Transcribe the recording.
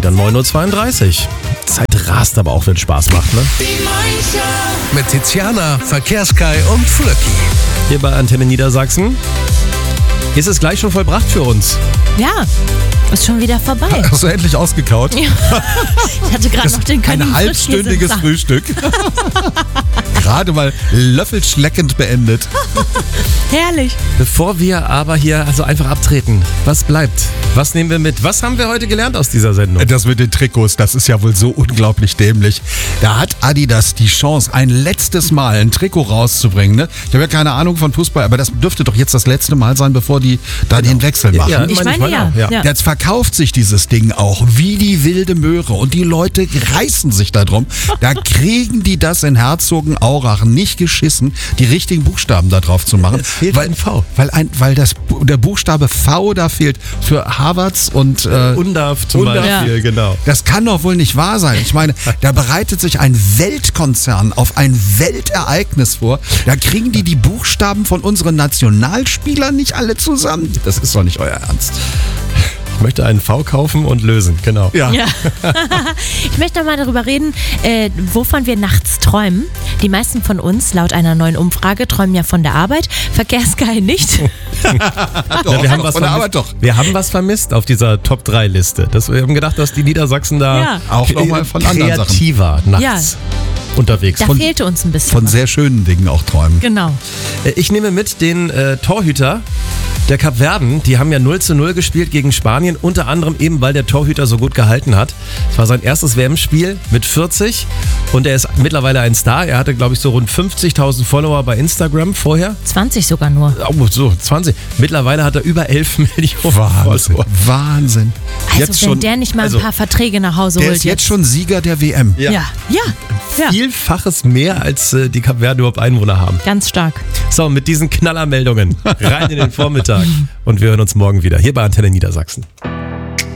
wieder 9.32 Uhr. Zeit rast aber auch, wenn es Spaß macht, ne? Mit Tiziana, Verkehrskai und Flöcki. Hier bei Antenne Niedersachsen. Ist es gleich schon vollbracht für uns? Ja, ist schon wieder vorbei. Hast du endlich ausgekaut? Ja. Ich hatte gerade noch den Ein Können halbstündiges Frühstück. Gerade mal löffelschleckend beendet. Herrlich. Bevor wir aber hier also einfach abtreten, was bleibt? Was nehmen wir mit? Was haben wir heute gelernt aus dieser Sendung? Das mit den Trikots, das ist ja wohl so unglaublich dämlich. Da hat Adidas die Chance, ein letztes Mal ein Trikot rauszubringen. Ne? Ich habe ja keine Ahnung von Fußball, aber das dürfte doch jetzt das letzte Mal sein, bevor die da den Wechsel machen. Ja, Ich meine ja. auch, Ja. Jetzt verkauft sich dieses Ding auch wie die wilde Möhre und die Leute reißen sich da drum. Da kriegen die das in Herzogenaurach nicht geschissen, die richtigen Buchstaben da drauf zu machen. Es fehlt ein V. Weil der Buchstabe V da fehlt für Harvards und Undarf zum Undarf. Beispiel, genau. Das kann doch wohl nicht wahr sein. Ich meine, da bereitet sich ein Weltkonzern auf ein Weltereignis vor. Da kriegen die Buchstaben von unseren Nationalspielern nicht alle zusammen. Das ist doch nicht euer Ernst. Ich möchte einen V kaufen und lösen, genau. Ja. Ich möchte noch mal darüber reden, wovon wir nachts träumen. Die meisten von uns, laut einer neuen Umfrage, träumen ja von der Arbeit. Verkehrskai nicht. Doch, wir haben was von der vermisst. Arbeit doch. Wir haben was vermisst auf dieser Top-3-Liste. Wir haben gedacht, dass die Niedersachsen da Ja. Auch noch mal von anderen Sachen. kreativer nachts unterwegs. Da fehlte uns ein bisschen. Von was. sehr schönen Dingen auch träumen. Genau. Ich nehme mit den Torhüter der Kapverden. Die haben ja 0:0 gespielt gegen Spanien, unter anderem eben, weil der Torhüter so gut gehalten hat. Es war sein erstes WM-Spiel mit 40 und er ist mittlerweile ein Star. Er hatte, glaube ich, so rund 50.000 Follower bei Instagram vorher. 20 sogar nur. Oh, so 20. Mittlerweile hat er über 11 Millionen Wahnsinn. Follower. Wahnsinn. Also Jetzt wenn schon, der nicht mal ein paar Verträge nach Hause der holt ist jetzt schon Sieger der WM. Ja. Vielfaches mehr, als die Kapverden überhaupt Einwohner haben. Ganz stark. So, mit diesen Knallermeldungen rein in den Vormittag. Und wir hören uns morgen wieder hier bei Antenne Niedersachsen.